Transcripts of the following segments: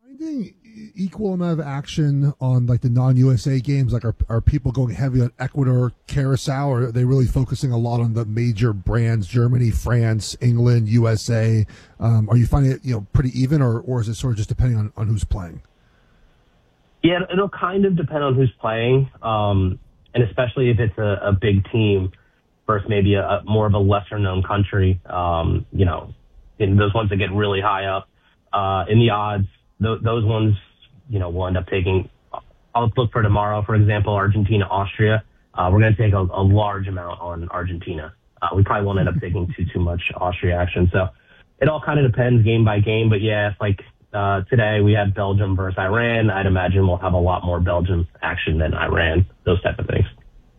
Finding equal amount of action on like the non-USA games? Like, are people going heavy on Ecuador, Curacao, or are they really focusing a lot on the major brands, Germany, France, England, USA? Are you finding it pretty even, or is it sort of just depending on who's playing? Yeah, it'll kind of depend on who's playing, and especially if it's a big team versus maybe a more of a lesser-known country. In those ones that get really high up in the odds, those ones, we'll end up taking. I'll look for tomorrow, for example, Argentina, Austria. We're going to take a large amount on Argentina. We probably won't end up taking too much Austria action. So it all kind of depends game by game. But yeah, it's like today we had Belgium versus Iran. I'd imagine we'll have a lot more Belgium action than Iran, those type of things.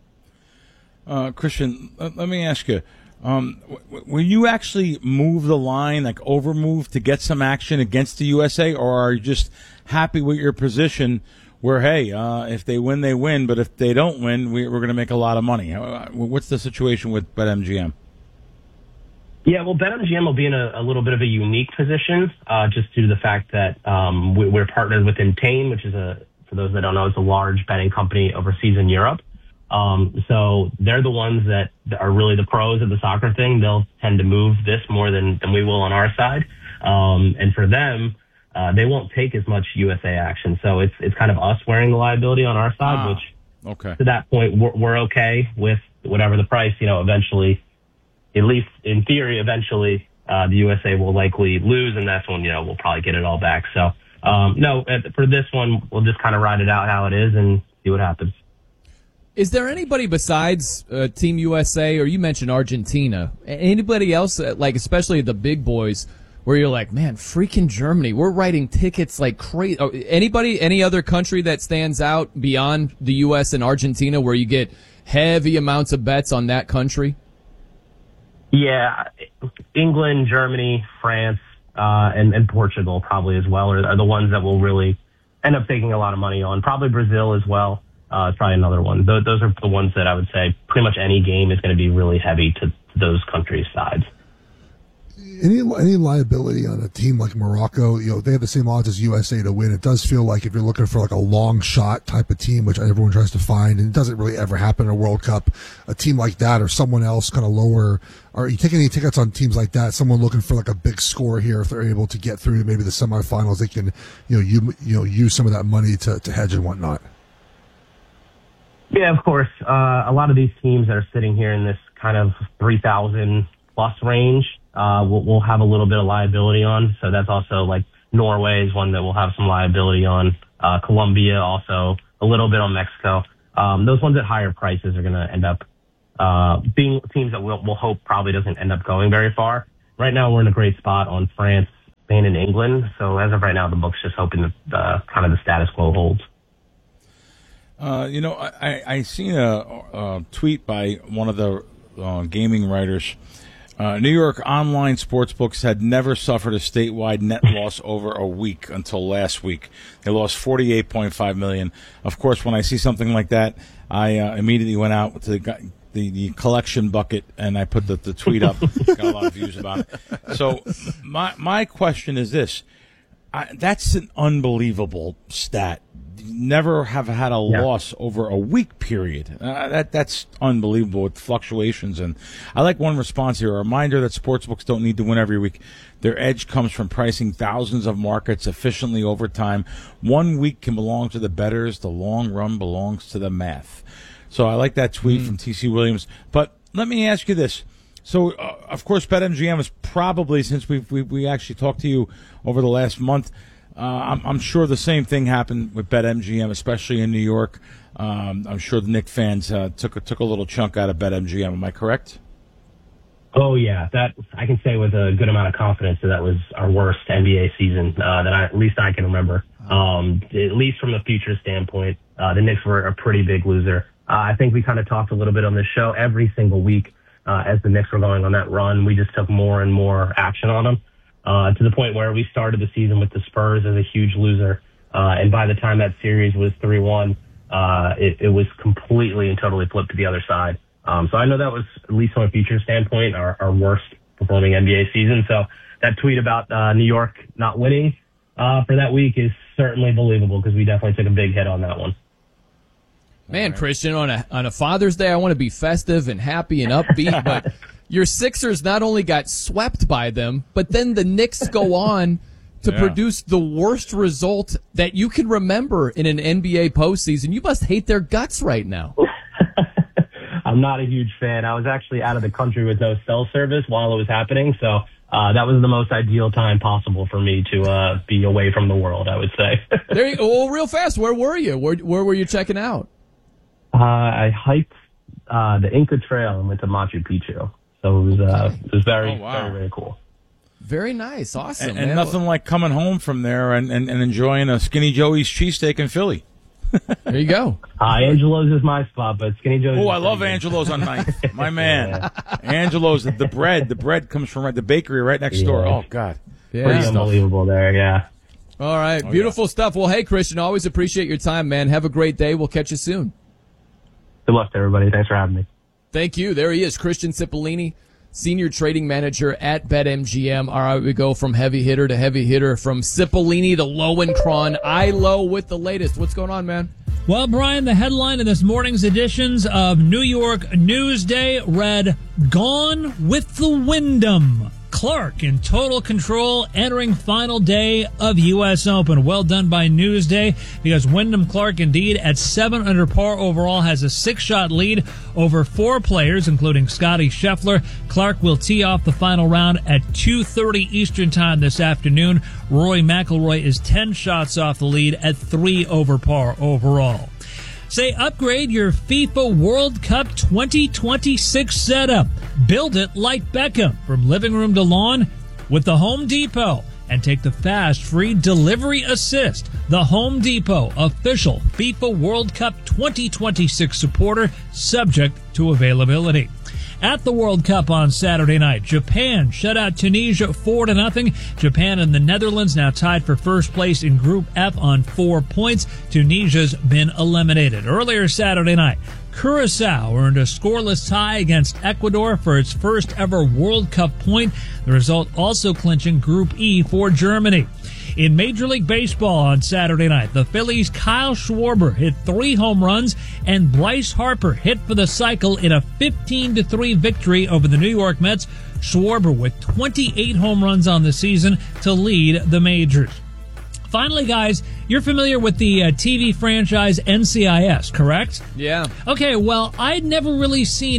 Christian, let me ask you. Will you actually move the line, like overmove, to get some action against the USA, or are you just happy with your position where, hey, if they win, they win, but if they don't win, we're going to make a lot of money? What's the situation with BetMGM? Yeah, well, BetMGM will be in a little bit of a unique position just due to the fact that we're partnered with Entain, which is, for those that don't know, it's a large betting company overseas in Europe. So they're the ones that are really the pros of the soccer thing. They'll tend to move this more than we will on our side. And for them, they won't take as much USA action. So it's kind of us wearing the liability on our side, which to that point, we're okay with whatever the price, eventually, at least in theory, eventually, the USA will likely lose. And that's when, we'll probably get it all back. So, no, for this one, we'll just kind of ride it out how it is and see what happens. Is there anybody besides Team USA, or you mentioned Argentina, anybody else, like especially the big boys, where you're like, man, freaking Germany, we're writing tickets like crazy? Any other country that stands out beyond the U.S. and Argentina where you get heavy amounts of bets on that country? Yeah, England, Germany, France, and Portugal probably as well are the ones that will really end up taking a lot of money on. Probably Brazil as well. It's probably another one. Those are the ones that I would say pretty much any game is going to be really heavy to those countries' sides. Any liability on a team like Morocco? They have the same odds as USA to win. It does feel like if you're looking for like a long shot type of team, which everyone tries to find, and it doesn't really ever happen in a World Cup, a team like that or someone else kind of lower. Are you taking any tickets on teams like that? Someone looking for like a big score here, if they're able to get through maybe the semifinals, they can use some of that money to hedge and whatnot. Yeah, of course. A lot of these teams that are sitting here in this kind of 3,000 plus range will have a little bit of liability on. So that's also like Norway is one that will have some liability on. Colombia also, a little bit on Mexico. Those ones at higher prices are going to end up being teams that we'll hope probably doesn't end up going very far. Right now we're in a great spot on France, Spain, and England. So as of right now, the book's just hoping that kind of the status quo holds. I seen a tweet by one of the gaming writers. New York online sportsbooks had never suffered a statewide net loss over a week until last week. They lost $48.5 million. Of course, when I see something like that, I immediately went out to the collection bucket and I put the tweet up. Got a lot of views about it. So my question is this. That's an unbelievable stat. Never have had a loss over a week period. That's unbelievable with fluctuations. And I like one response here. A reminder that sportsbooks don't need to win every week. Their edge comes from pricing thousands of markets efficiently over time. 1 week can belong to the bettors. The long run belongs to the math. So I like that tweet from T.C. Williams. But let me ask you this. So, of course, BetMGM is probably, since we actually talked to you over the last month, I'm sure the same thing happened with BetMGM, especially in New York. I'm sure the Knicks fans took a little chunk out of BetMGM. Am I correct? Oh, yeah. That I can say with a good amount of confidence that was our worst NBA season at least I can remember. At least from a future standpoint, the Knicks were a pretty big loser. I think we kind of talked a little bit on this show every single week. As the Knicks were going on that run, we just took more and more action on them to the point where we started the season with the Spurs as a huge loser. And by the time that series was 3-1, it was completely and totally flipped to the other side. So I know that was, at least from a future standpoint, our worst performing NBA season. So that tweet about New York not winning, for that week is certainly believable because we definitely took a big hit on that one. Man, right. Christian, on a Father's Day, I want to be festive and happy and upbeat, but your Sixers not only got swept by them, but then the Knicks go on to produce the worst result that you can remember in an NBA postseason. You must hate their guts right now. I'm not a huge fan. I was actually out of the country with no cell service while it was happening, so that was the most ideal time possible for me to be away from the world, I would say. There you go. Well, real fast, where were you? Where were you checking out? I hiked the Inca Trail and went to Machu Picchu. So it was very, very, very cool. Very nice. Awesome. And nothing like coming home from there and enjoying a Skinny Joey's cheesesteak in Philly. There you go. Angelo's is my spot, but Skinny Joey's. Oh, I love Angelo's on 9th. My man. Yeah. Angelo's, the bread comes from the bakery right next door. Oh, God. Yeah. Pretty unbelievable there, yeah. All right. Beautiful stuff. Well, hey, Christian, always appreciate your time, man. Have a great day. We'll catch you soon. Good luck to everybody. Thanks for having me. Thank you. There he is, Christian Cipollini, Senior Trading Manager at BetMGM. All right, we go from heavy hitter to heavy hitter, from Cipollini to Lowenkron. ILO with the latest. What's going on, man? Well, Brian, the headline of this morning's editions of New York Newsday read, "Gone with the Wyndham. Clark in total control entering final day of U.S. Open." Well done by Newsday, because Wyndham Clark, indeed, at 7 under par overall, has a 6-shot lead over 4 players, including Scottie Scheffler. Clark will tee off the final round at 2:30 Eastern Time this afternoon. Rory McIlroy is 10 shots off the lead at 3 over par overall. Say, upgrade your FIFA World Cup 2026 setup. Build it like Beckham, from living room to lawn, with the Home Depot. And take the fast, free delivery assist. The Home Depot, official FIFA World Cup 2026 supporter, subject to availability. At the World Cup on Saturday night, Japan shut out Tunisia 4-0. Japan and the Netherlands now tied for first place in Group F on 4 points. Tunisia's been eliminated. Earlier Saturday night, Curaçao earned a scoreless tie against Ecuador for its first ever World Cup point, the result also clinching Group E for Germany. In Major League Baseball on Saturday night, the Phillies' Kyle Schwarber hit 3 home runs, and Bryce Harper hit for the cycle in a 15-3 victory over the New York Mets. Schwarber with 28 home runs on the season to lead the majors. Finally, guys, you're familiar with the TV franchise NCIS, correct? Yeah. Okay, well, I'd never really seen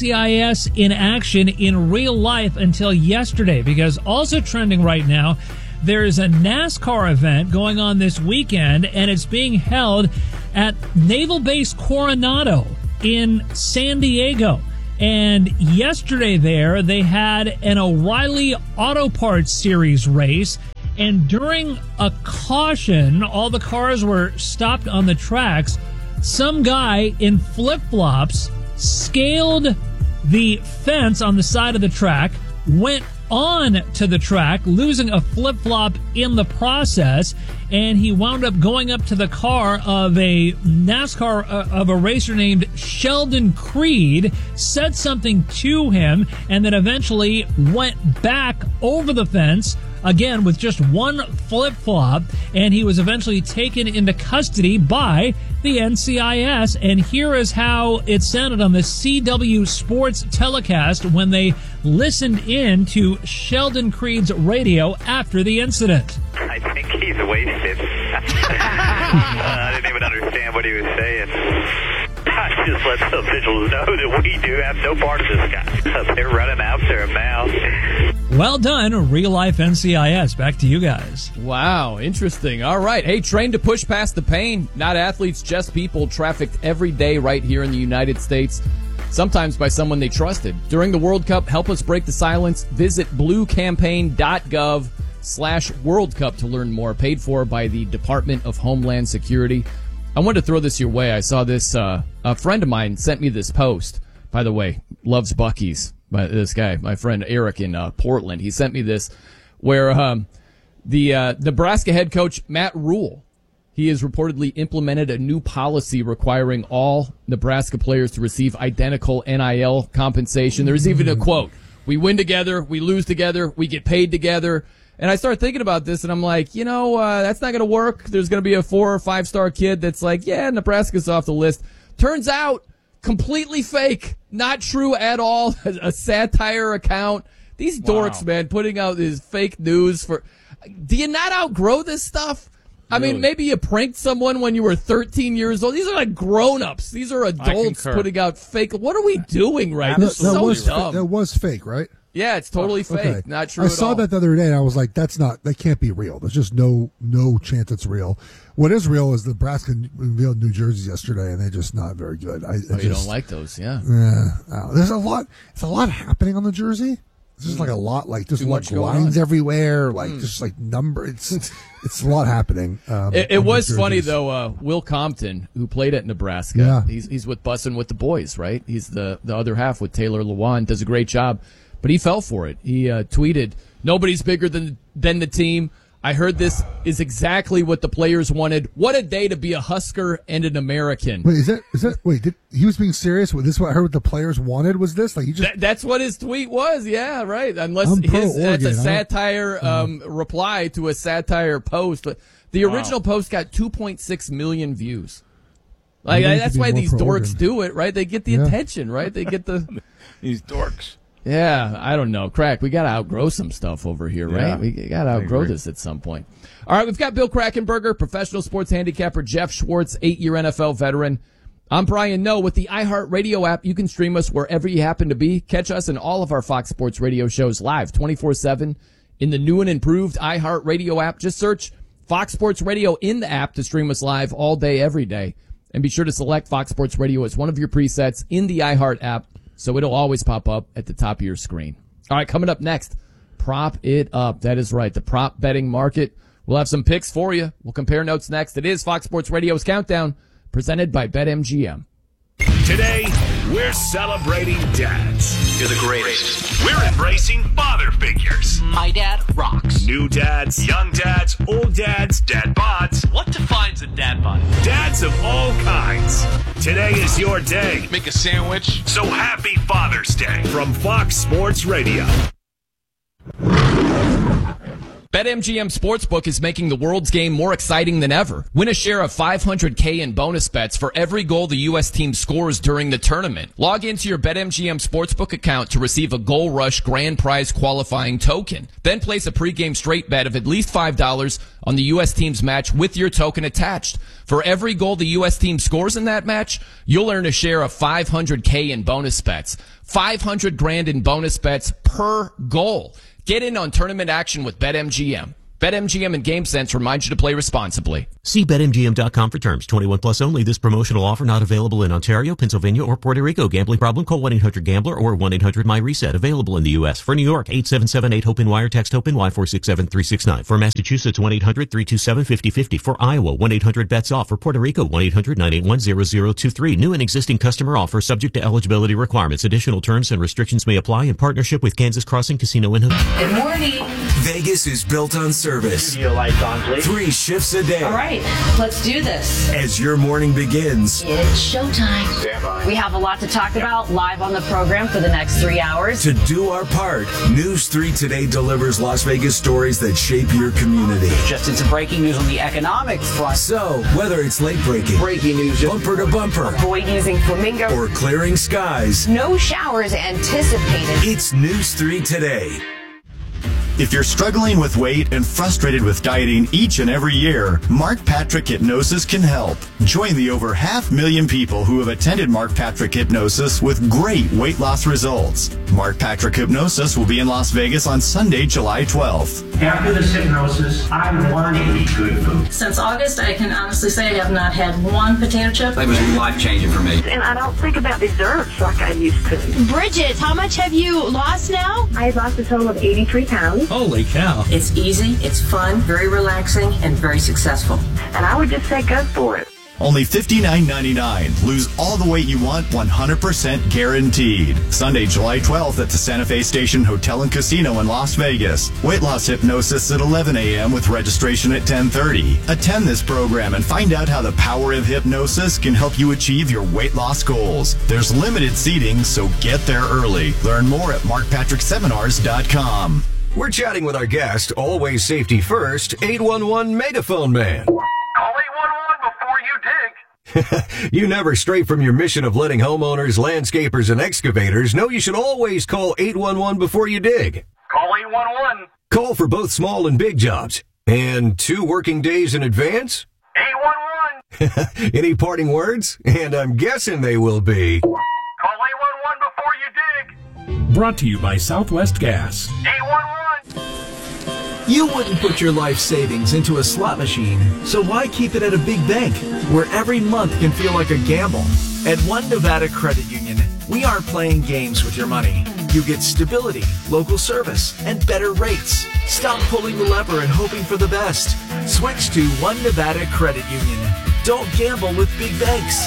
NCIS in action in real life until yesterday, because also trending right now, there is a NASCAR event going on this weekend, and it's being held at Naval Base Coronado in San Diego. And yesterday there, they had an O'Reilly Auto Parts Series race, and during a caution, all the cars were stopped on the tracks. Some guy in flip-flops scaled the fence on the side of the track, went on to the track, losing a flip-flop in the process, and he wound up going up to the car of a NASCAR, of a racer named Sheldon Creed, said something to him, and then eventually went back over the fence, again with just one flip-flop, and he was eventually taken into custody by the NCIS. And here is how it sounded on the CW Sports telecast when they listened in to Sheldon Creed's radio after the incident. I think he's wasted. I didn't even understand what he was saying. I just let the officials know that we do have no part of this guy. They're running out their mouth. Well done, real-life NCIS. Back to you guys. Wow, interesting. All right. Hey, trained to push past the pain. Not athletes, just people trafficked every day right here in the United States, sometimes by someone they trusted. During the World Cup, help us break the silence. Visit bluecampaign.gov/World Cup to learn more. Paid for by the Department of Homeland Security. I wanted to throw this your way. I saw this, a friend of mine sent me this post. By the way, loves Buc-ee's. This guy, my friend Eric in Portland, he sent me this, where the Nebraska head coach Matt Rule, he has reportedly implemented a new policy requiring all Nebraska players to receive identical NIL compensation. There's even a quote: "We win together, we lose together, we get paid together." And I start thinking about this, and I'm like, that's not going to work. There's going to be a 4 or 5 star kid that's like, yeah, Nebraska's off the list. Turns out, completely fake, not true at all. A satire account. These dorks, man, putting out this fake news for. Do you not outgrow this stuff? I mean, maybe you pranked someone when you were 13 years old. These are like grown-ups. These are adults putting out fake. What are we doing right now? So dumb. That was fake, right? Yeah, it's totally fake. Okay. Not true I at all. saw that the other day, and I was like, that can't be real. There's just no chance it's real. What is real is Nebraska revealed New Jersey yesterday, and they're just not very good. You don't like those, yeah. There's a lot happening on the jersey. It's just like a lot, like just like lines everywhere, like just like number. It's a lot happening. It was funny though. Will Compton, who played at Nebraska, he's with Bussin' with the Boys, right? He's the other half with Taylor Lewan, does a great job, but he fell for it. He tweeted, "Nobody's bigger than the team. I heard this is exactly what the players wanted. What a day to be a Husker and an American." Wait, is that? Wait, he was being serious? Was this what I heard? What the players wanted was this? Like he just that's what his tweet was. Yeah, right. Unless that's a satire reply to a satire post. But the original post got 2.6 million views. Like that's why these dorks do it, right? They get the attention, right? They get the these dorks. Yeah, I don't know. Crack, we got to outgrow some stuff over here, right? We got to outgrow this at some point. All right, we've got Bill Krackomberger, professional sports handicapper, Jeff Schwartz, 8-year NFL veteran. I'm Brian Noe. With the iHeartRadio app, you can stream us wherever you happen to be. Catch us in all of our Fox Sports Radio shows live 24/7 in the new and improved iHeartRadio app. Just search Fox Sports Radio in the app to stream us live all day, every day. And be sure to select Fox Sports Radio as one of your presets in the iHeart app, so it'll always pop up at the top of your screen. All right, coming up next, prop it up. That is right, the prop betting market. We'll have some picks for you. We'll compare notes next. It is Fox Sports Radio's Countdown, presented by BetMGM. Today, we're celebrating dads. You're the greatest. We're embracing father figures. My dad rocks. New dads, young dads, old dads, dad bods. What defines a dad bod? Dads of all kinds. Today is your day. Make a sandwich. So happy Father's Day from Fox Sports Radio. BetMGM Sportsbook is making the world's game more exciting than ever. Win a share of $500K in bonus bets for every goal the U.S. team scores during the tournament. Log into your BetMGM Sportsbook account to receive a Goal Rush grand prize qualifying token. Then place a pregame straight bet of at least $5 on the U.S. team's match with your token attached. For every goal the U.S. team scores in that match, you'll earn a share of $500K in bonus bets. $500,000 in bonus bets per goal. Get in on tournament action with BetMGM. BetMGM and GameSense remind you to play responsibly. See BetMGM.com for terms. 21 plus only. This promotional offer not available in Ontario, Pennsylvania, or Puerto Rico. Gambling problem? Call 1-800-GAMBLER or 1-800-MyReset. Available in the U.S. For New York, 877-8-HOPE-NY or text HOPE-NY 467-369. For Massachusetts, 1-800-327-5050. For Iowa, 1-800-BETS-OFF. For Puerto Rico, 1-800-981-0023. New and existing customer offer subject to eligibility requirements. Additional terms and restrictions may apply in partnership with Kansas Crossing Casino and Hotel. Good morning. Vegas is built on service. Studio lights on, please. 3 shifts a day. All right, let's do this. As your morning begins, It's showtime. Stand by. We have a lot to talk about live on the program for the next 3 hours. to do our part, News 3 Today delivers Las Vegas stories that shape your community. Just into breaking news on the economic front. So, whether it's late breaking, Breaking news. bumper to bumper, Avoid using flamingo. or clearing skies, No showers anticipated. it's News 3 Today. If you're struggling with weight and frustrated with dieting each and every year, Mark Patrick Hypnosis can help. Join the over 500,000 people who have attended Mark Patrick Hypnosis with great weight loss results. Mark Patrick Hypnosis will be in Las Vegas on Sunday, July 12th. After this hypnosis, I'm learning to eat good food. Since August, I can honestly say I have not had one potato chip. It was life-changing for me. And I don't think about desserts like I used to. Bridget, how much have you lost now? I've lost a total of 83 pounds. Holy cow. It's easy, it's fun, very relaxing, and very successful. And I would just say go for it. Only $59.99. Lose all the weight you want, 100% guaranteed. Sunday, July 12th at the Santa Fe Station Hotel and Casino in Las Vegas. Weight loss hypnosis at 11 a.m. with registration at 10:30. Attend this program and find out how the power of hypnosis can help you achieve your weight loss goals. There's limited seating, so get there early. Learn more at markpatrickseminars.com. We're chatting with our guest, always safety first, 811 Megaphone Man. Call 811 before you dig. You never stray from your mission of letting homeowners, landscapers, and excavators know you should always call 811 before you dig. Call 811. Call for both small and big jobs. And 2 working days in advance? 811. Any parting words? And I'm guessing they will be... Call 811 before you dig. Brought to you by Southwest Gas. 811. You wouldn't put your life savings into a slot machine, so why keep it at a big bank, where every month can feel like a gamble? At One Nevada Credit Union, we aren't playing games with your money. You get stability, local service, and better rates. Stop pulling the lever and hoping for the best. Switch to One Nevada Credit Union. Don't gamble with big banks.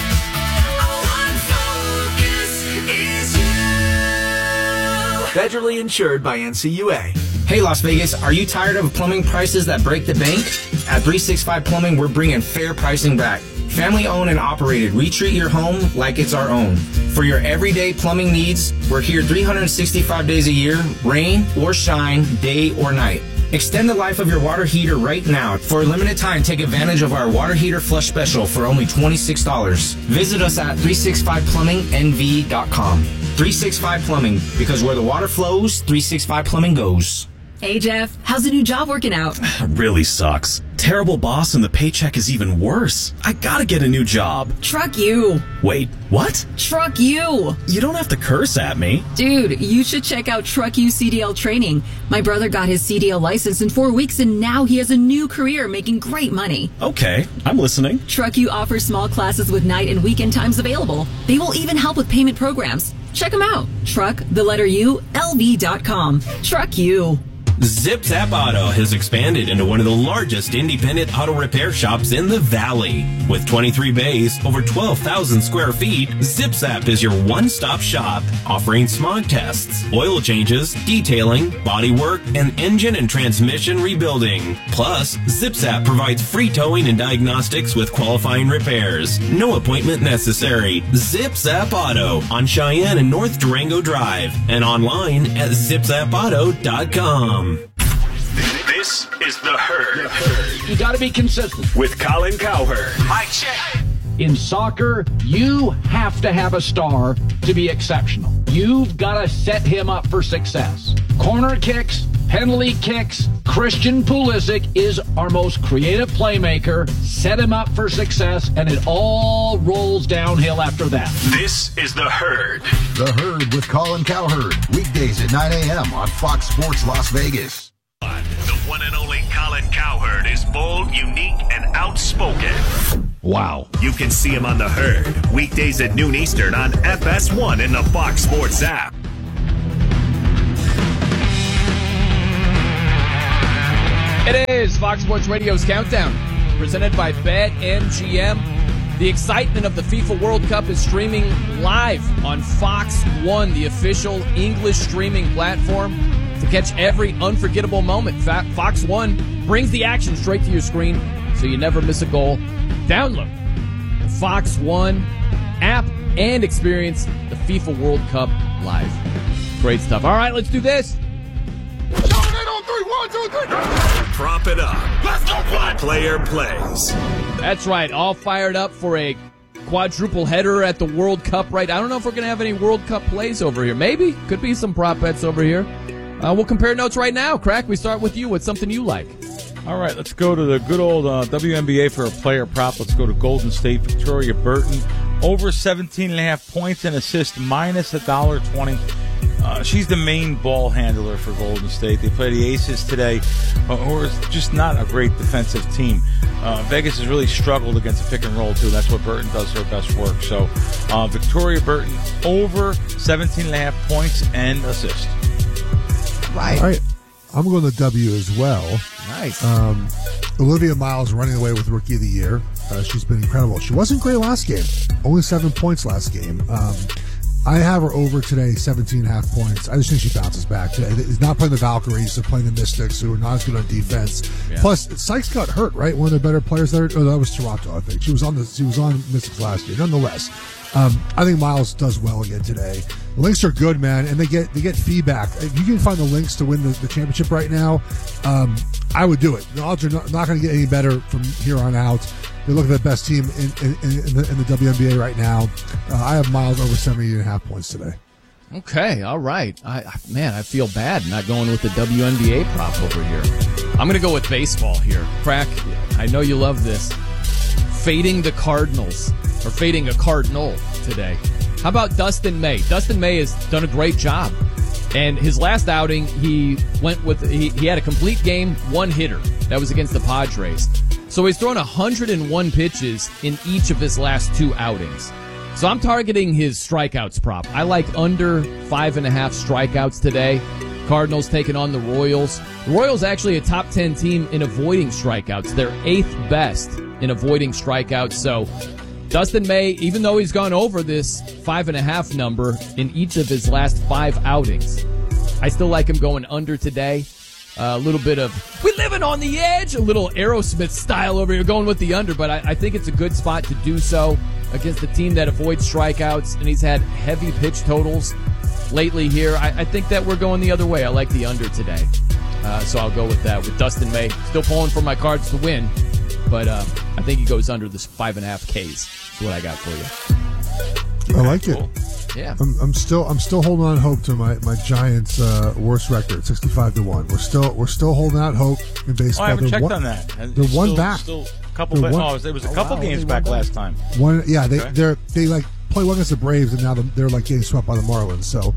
Federally insured by NCUA. Hey Las Vegas, are you tired of plumbing prices that break the bank? At 365 Plumbing, we're bringing fair pricing back. Family owned and operated, we treat your home like it's our own. For your everyday plumbing needs, we're here 365 days a year, rain or shine, day or night. Extend the life of your water heater right now. For a limited time, take advantage of our water heater flush special for only $26. Visit us at 365plummingnv.com. 365 Plumbing, because where the water flows, 365 Plumbing goes. Hey Jeff, how's the new job working out? Really sucks. Terrible boss and the paycheck is even worse. I gotta get a new job. Truck you. Wait, what? Truck you. You don't have to curse at me. Dude, you should check out Truck You CDL training. My brother got his CDL license in 4 weeks and now he has a new career making great money. Okay, I'm listening. Truck You offers small classes with night and weekend times available. They will even help with payment programs. Check them out. Truck, the letter U, LV.com. Truck You. Zip Zap Auto has expanded into one of the largest independent auto repair shops in the Valley. With 23 bays, over 12,000 square feet, Zip Zap is your one-stop shop, offering smog tests, oil changes, detailing, body work, and engine and transmission rebuilding. Plus, Zip Zap provides free towing and diagnostics with qualifying repairs. No appointment necessary. Zip Zap Auto on Cheyenne and North Durango Drive and online at zipzapauto.com. This is The Herd. You got to be consistent. With Colin Cowherd. Mic check. In soccer, you have to have a star to be exceptional. You've got to set him up for success. Corner kicks, penalty kicks. Christian Pulisic is our most creative playmaker. Set him up for success, and it all rolls downhill after that. This is The Herd. The Herd with Colin Cowherd. Weekdays at 9 a.m. on Fox Sports Las Vegas. The one and only Colin Cowherd is bold, unique, and outspoken. Wow. You can see him on The Herd, weekdays at noon Eastern on FS1 in the Fox Sports app. It is Fox Sports Radio's Countdown, presented by BetMGM. The excitement of the FIFA World Cup is streaming live on Fox One, the official English streaming platform, to catch every unforgettable moment. Fox One brings the action straight to your screen so you never miss a goal. Download the Fox One app and experience the FIFA World Cup live. Great stuff. All right, let's do this. Prop it up. Let's go play. Player plays. That's right. All fired up for a quadruple header at the World Cup, right? I don't know if we're going to have any World Cup plays over here. Maybe. Could be some prop bets over here. We'll compare notes right now. Crack, we start with you. What's something you like? All right, let's go to the good old WNBA for a player prop. Let's go to Golden State, Victoria Burton. Over 17.5 points and assists, minus $1.20. She's the main ball handler for Golden State. They play the Aces today, who is just not a great defensive team. Vegas has really struggled against the pick and roll, too. That's what Burton does her best work. So, Victoria Burton, over 17.5 points and assists. Right. All right. I'm going to W as well. Nice. Olivia Miles running away with Rookie of the Year. She's been incredible. She wasn't great last game. Only 7 points last game. I have her over today, 17.5 points. I just think she bounces back today. He's not playing the Valkyries, they're playing the Mystics, who are not as good on defense. Yeah. Plus, Sykes got hurt, right? One of their better players there. Oh, that was Toronto, I think. She was on Mystics last year. Nonetheless, I think Miles does well again today. The links are good, man, and they get feedback. If you can find the links to win the championship right now, I would do it. The odds are not going to get any better from here on out. They look at the best team in the WNBA right now. I have Miles over 70.5 points today. Okay, all right. I feel bad not going with the WNBA prop over here. I'm going to go with baseball here. Crack, I know you love this. Fading the Cardinals, or fading a Cardinal today. How about Dustin May? Dustin May has done a great job. And his last outing, he had a complete game, one hitter. That was against the Padres. So he's thrown 101 pitches in each of his last 2 outings. So I'm targeting his strikeouts prop. I like under 5.5 strikeouts today. Cardinals taking on the Royals. The Royals actually a top 10 team in avoiding strikeouts. They're 8th best in avoiding strikeouts. So Dustin May, even though he's gone over this 5.5 number in each of his last 5 outings, I still like him going under today. A little bit of, we living on the edge, a little Aerosmith style over here, going with the under, but I think it's a good spot to do so against a team that avoids strikeouts, and he's had heavy pitch totals lately here. I think that we're going the other way. I like the under today. So I'll go with that with Dustin May. Still pulling for my Cards to win, but I think he goes under this 5.5 Ks. That's what I got for you. I like it. Yeah, I'm still holding on hope to my Giants' worst record, 65-1. We're still holding out hope in baseball. I haven't checked on that. They're one back. Still a couple. It was a couple games back last time. They like play one against the Braves, and now they're like getting swept by the Marlins. So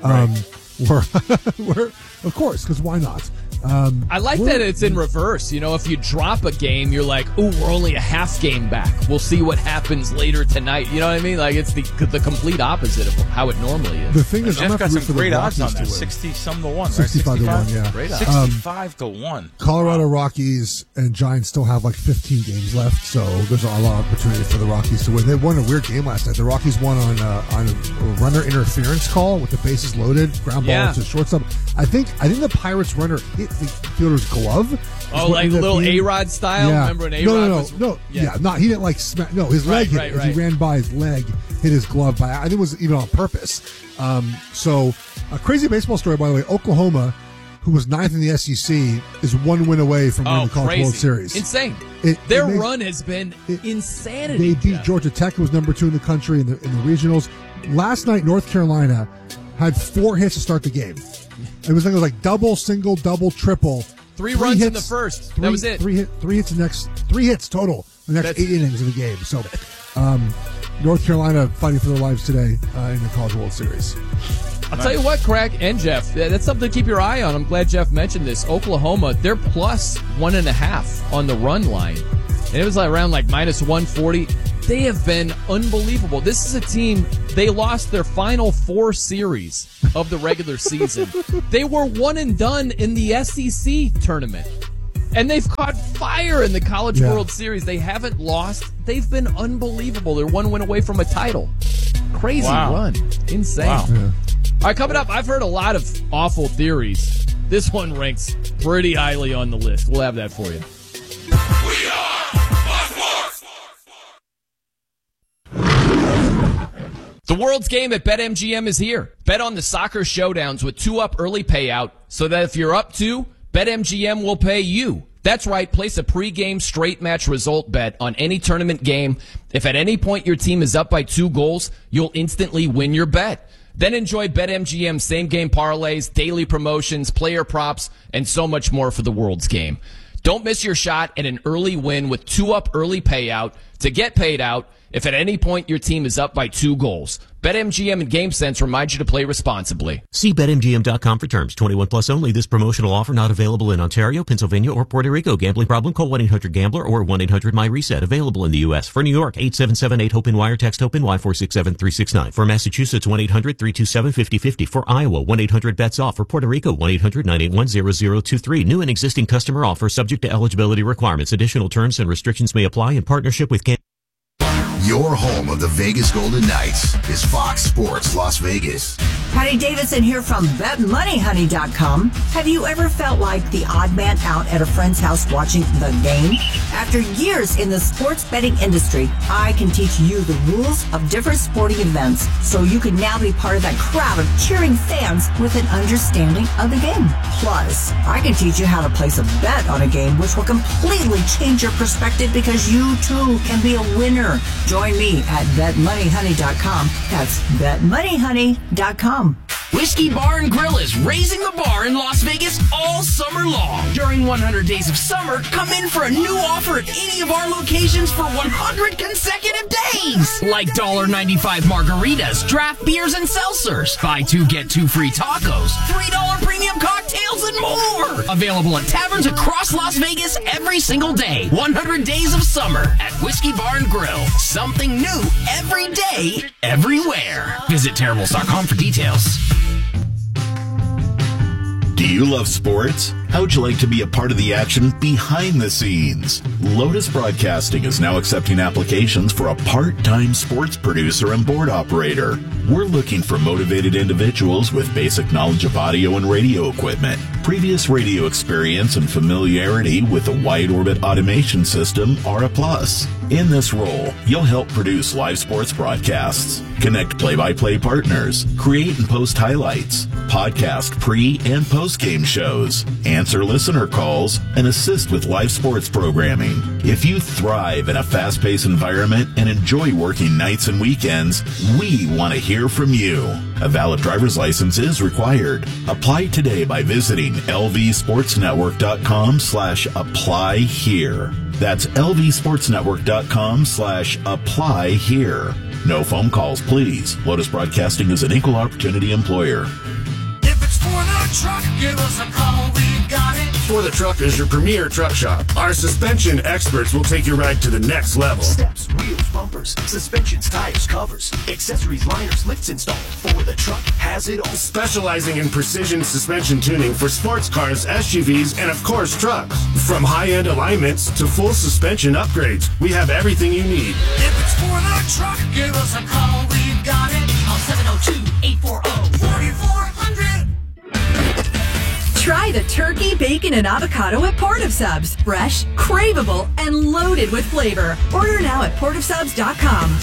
we're of course, because why not? I like that it's in reverse. You know, if you drop a game, you're like, ooh, we're only a half game back. We'll see what happens later tonight. You know what I mean? Like, it's the complete opposite of how it normally is. The thing is, Jeff got some great odds on that. 60-some to 1, right? 65-1, yeah. Great odds. 65-1. Colorado Rockies and Giants still have like 15 games left, so there's a lot of opportunity for the Rockies to win. They won a weird game last night. The Rockies won on a runner interference call with the bases loaded, ground ball to shortstop. I think the Pirates runner hit the fielder's glove. Oh, like a little A-Rod style? Yeah. Remember an A-Rod? No. Yeah, he didn't like smack. No, his leg hit it. As he ran by, his leg hit his glove by. I think it was even on purpose. So, a crazy baseball story, by the way. Oklahoma, who was 9th in the SEC, is 1 win away from winning the College World Series. Insane. Their run has been insanity. They beat Georgia Tech, who was number 2 in the country in the regionals. Last night, North Carolina had 4 hits to start the game. It was like double, single, double, triple. 3 runs hits, in the first. That was it. 3 hits total the next 8 innings of the game. So, North Carolina fighting for their lives today in the College World Series. I'll tell you what, Craig and Jeff, that's something to keep your eye on. I'm glad Jeff mentioned this. Oklahoma, they're plus 1.5 on the run line. And it was around minus 140. They have been unbelievable. This is a team, they lost their final 4 series of the regular season. They were 1 and done in the SEC tournament. And they've caught fire in the College World Series. They haven't lost. They've been unbelievable. They're 1 win away from a title. Crazy run. Insane. Wow. Yeah. All right, coming up, I've heard a lot of awful theories. This one ranks pretty highly on the list. We'll have that for you. We are The World's Game at BetMGM is here. Bet on the soccer showdowns with 2-up early payout so that if you're up 2, BetMGM will pay you. That's right. Place a pregame straight match result bet on any tournament game. If at any point your team is up by 2 goals, you'll instantly win your bet. Then enjoy BetMGM same-game parlays, daily promotions, player props, and so much more for the World's Game. Don't miss your shot at an early win with 2-up early payout to get paid out if at any point your team is up by 2 goals. BetMGM and GameSense remind you to play responsibly. See BetMGM.com for terms. 21 plus only. This promotional offer not available in Ontario, Pennsylvania, or Puerto Rico. Gambling problem? Call 1-800-GAMBLER or 1-800-MyReset. Available in the U.S. For New York, 877-8-HOPE-NY. Text HOPE-NY 467-369. For Massachusetts, 1-800-327-5050. For Iowa, 1-800-BETS-OFF. For Puerto Rico, 1-800-981-0023. New and existing customer offer subject to eligibility requirements. Additional terms and restrictions may apply in partnership with Your home of the Vegas Golden Knights is Fox Sports Las Vegas. Patty Davidson here from BetMoneyHoney.com. Have you ever felt like the odd man out at a friend's house watching the game? After years in the sports betting industry, I can teach you the rules of different sporting events so you can now be part of that crowd of cheering fans with an understanding of the game. Plus, I can teach you how to place a bet on a game, which will completely change your perspective because you too can be a winner. Join me at BetMoneyHoney.com. That's BetMoneyHoney.com. Whiskey Bar and Grill is raising the bar in Las Vegas all summer long. During 100 Days of Summer, come in for a new offer at any of our locations for 100 consecutive days. Like $1.95 margaritas, draft beers, and seltzers. Buy two, get two free tacos, $3 premium cocktails, and more. Available at taverns across Las Vegas every single day. 100 Days of Summer at Whiskey Bar and Grill. Something new every day, everywhere. Visit Terribles.com for details. Do you love sports? How would you like to be a part of the action behind the scenes? Lotus Broadcasting is now accepting applications for a part-time sports producer and board operator. We're looking for motivated individuals with basic knowledge of audio and radio equipment, previous radio experience, and familiarity with the wide orbit automation system are a plus. In this role, you'll help produce live sports broadcasts, connect play-by-play partners, create and post highlights, podcast pre- and post-game shows, answer listener calls, and assist with live sports programming. If you thrive in a fast-paced environment and enjoy working nights and weekends, we want to hear from you. A valid driver's license is required. Apply today by visiting lvsportsnetwork.com/apply here. That's lvsportsnetwork.com/apply here. No phone calls, please. Lotus Broadcasting is an equal opportunity employer. If it's for the truck, give us a call. We got it. For the Truck is your premier truck shop. Our suspension experts will take your ride to the next level. Steps, wheels, bumpers, suspensions, tires, covers, accessories, liners, lifts installed. For the Truck has it all. Specializing in precision suspension tuning for sports cars, SUVs, and of course trucks. From high-end alignments to full suspension upgrades, we have everything you need. If it's for the truck, give us a call. We got it. On 702-840-4400. Try the turkey, bacon, and avocado at Port of Subs. Fresh, craveable, and loaded with flavor. Order now at portofsubs.com.